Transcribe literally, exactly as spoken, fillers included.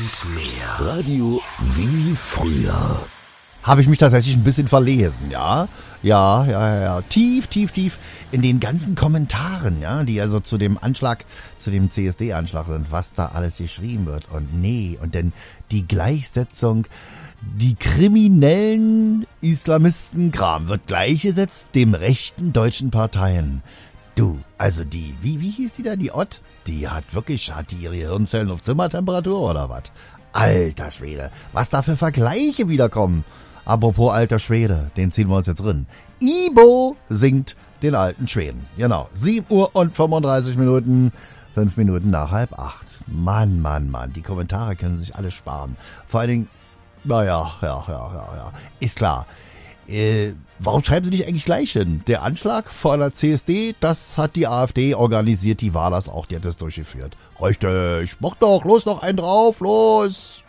und mehr. Radio wie früher. Habe ich mich tatsächlich ein bisschen verlesen, ja. Ja, ja, ja, ja. Tief, tief, tief in den ganzen Kommentaren, ja, die also zu dem Anschlag, zu dem C S D-Anschlag sind, was da alles geschrieben wird. Und nee, und denn die Gleichsetzung, die kriminellen Islamisten-Kram wird gleichgesetzt dem rechten deutschen Parteien. Du, also die, wie, wie hieß die da, die Ott? Die hat wirklich, hat die ihre Hirnzellen auf Zimmertemperatur oder was? Alter Schwede, was da für Vergleiche wiederkommen. Apropos alter Schwede, den ziehen wir uns jetzt drin. Ibo singt den alten Schweden. Genau, sieben Uhr und fünfunddreißig Minuten, fünf Minuten nach halb acht. Mann, Mann, Mann, die Kommentare können sich alle sparen. Vor allen Dingen, naja, ja, ja, ja, ja, ist klar. Äh, warum schreiben sie nicht eigentlich gleich hin? Der Anschlag vor der C S D, das hat die AfD organisiert, die war das auch, die hat das durchgeführt. Richtig, mach doch, los, noch einen drauf, los!